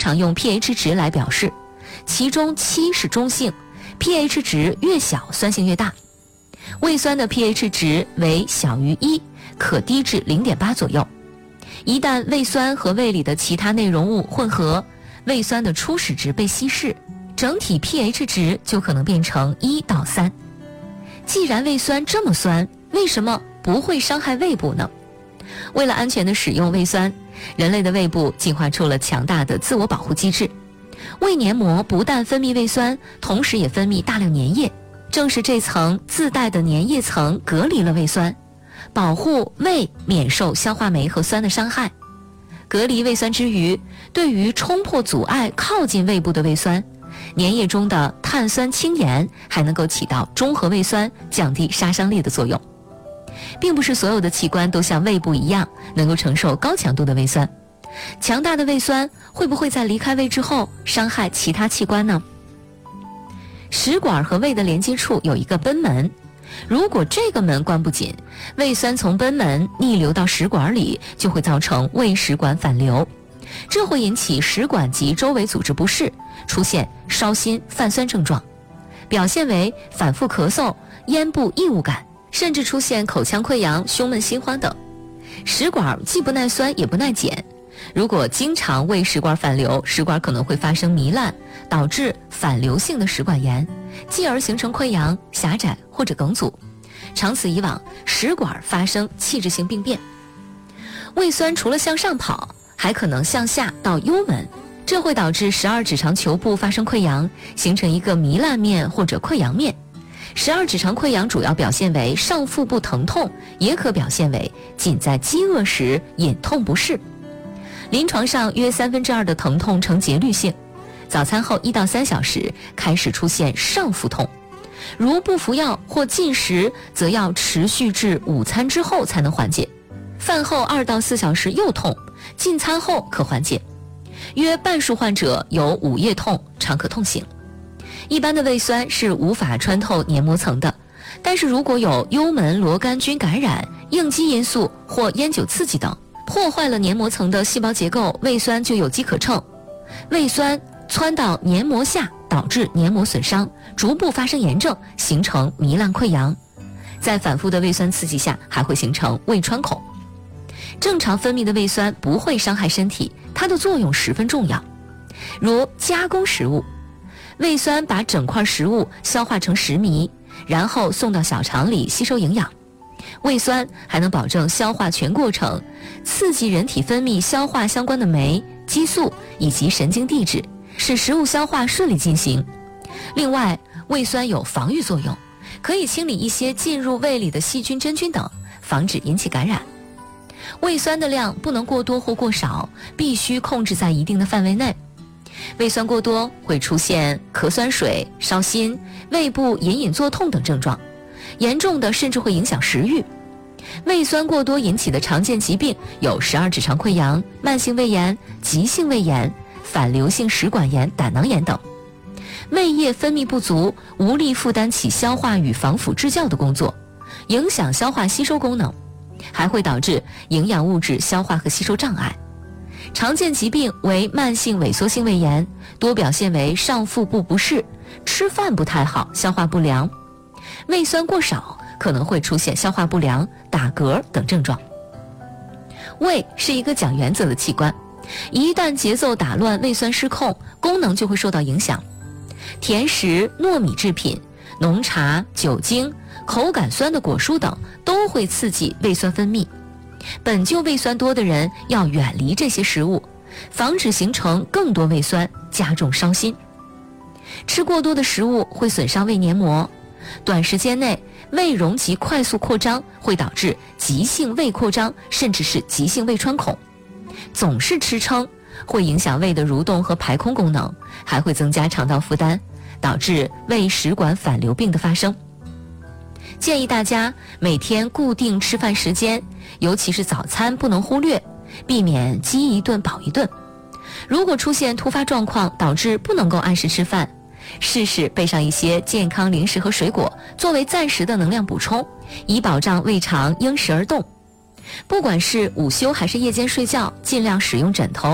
常用 pH 值来表示，其中7是中性， pH 值越小酸性越大。胃酸的 pH 值为小于1，可低至 0.8 左右。一旦胃酸和胃里的其他内容物混合，胃酸的初始值被稀释，整体 pH 值就可能变成1到3。既然胃酸这么酸，为什么不会伤害胃部呢？为了安全地使用胃酸，人类的胃部进化出了强大的自我保护机制。胃黏膜不但分泌胃酸，同时也分泌大量粘液，正是这层自带的粘液层隔离了胃酸，保护胃免受消化酶和酸的伤害。隔离胃酸之余，对于冲破阻碍靠近胃部的胃酸，粘液中的碳酸氢盐还能够起到中和胃酸、降低杀伤力的作用。并不是所有的器官都像胃部一样能够承受高强度的胃酸。强大的胃酸会不会在离开胃之后伤害其他器官呢？食管和胃的连接处有一个贲门，如果这个门关不紧，胃酸从贲门逆流到食管里，就会造成胃食管反流，这会引起食管及周围组织不适，出现烧心、泛酸症状，表现为反复咳嗽、咽部异物感，甚至出现口腔溃疡、胸闷心慌等。食管既不耐酸也不耐碱，如果经常胃食管反流，食管可能会发生糜烂，导致反流性的食管炎，继而形成溃疡、狭窄或者梗阻，长此以往，食管发生器质性病变。胃酸除了向上跑，还可能向下到幽门，这会导致12指肠球部发生溃疡，形成一个糜烂面或者溃疡面。12指肠溃疡主要表现为上腹部疼痛，也可表现为仅在饥饿时隐痛不适。临床上约2/3的疼痛呈节律性，早餐后1到3小时开始出现上腹痛，如不服药或禁食，则要持续至午餐之后才能缓解。饭后2到4小时又痛，进餐后可缓解。约半数患者有午夜痛，常可痛醒。一般的胃酸是无法穿透黏膜层的，但是如果有幽门螺杆菌感染、应激因素或烟酒刺激等，破坏了黏膜层的细胞结构，胃酸就有机可乘。胃酸窜到黏膜下，导致黏膜损伤，逐步发生炎症，形成糜烂溃疡。在反复的胃酸刺激下，还会形成胃穿孔。正常分泌的胃酸不会伤害身体，它的作用十分重要。如加工食物，胃酸把整块食物消化成食糜，然后送到小肠里吸收营养。胃酸还能保证消化全过程，刺激人体分泌消化相关的酶、激素以及神经递质，使食物消化顺利进行。另外，胃酸有防御作用，可以清理一些进入胃里的细菌、真菌等，防止引起感染。胃酸的量不能过多或过少，必须控制在一定的范围内。胃酸过多会出现咳酸水、烧心、胃部隐隐作痛等症状，严重的甚至会影响食欲。胃酸过多引起的常见疾病有12指肠溃疡、慢性胃炎、急性胃炎、反流性食管炎、胆囊炎等。胃液分泌不足，无力负担起消化与防腐制酵的工作，影响消化吸收功能，还会导致营养物质消化和吸收障碍。常见疾病为慢性萎缩性胃炎，多表现为上腹部不适，吃饭不太好，消化不良。胃酸过少可能会出现消化不良、打嗝等症状。胃是一个讲原则的器官，一旦节奏打乱，胃酸失控，功能就会受到影响。甜食、糯米制品、浓茶、酒精、口感酸的果蔬等都会刺激胃酸分泌。本就胃酸多的人要远离这些食物，防止形成更多胃酸，加重烧心。吃过多的食物会损伤胃黏膜，短时间内胃容积快速扩张，会导致急性胃扩张，甚至是急性胃穿孔。总是吃撑会影响胃的蠕动和排空功能，还会增加肠道负担，导致胃食管反流病的发生。建议大家每天固定吃饭时间，尤其是早餐不能忽略，避免饥一顿饱一顿。如果出现突发状况导致不能够按时吃饭，试试备上一些健康零食和水果，作为暂时的能量补充，以保障胃肠因时而动。不管是午休还是夜间睡觉，尽量使用枕头，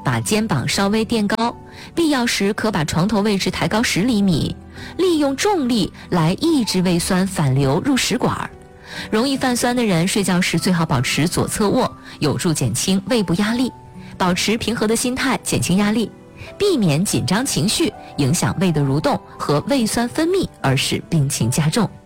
把肩膀稍微垫高，必要时可把床头位置抬高10厘米，利用重力来抑制胃酸反流入食管。容易泛酸的人睡觉时最好保持左侧卧，有助减轻胃部压力，保持平和的心态，减轻压力，避免紧张情绪影响胃的蠕动和胃酸分泌，而使病情加重。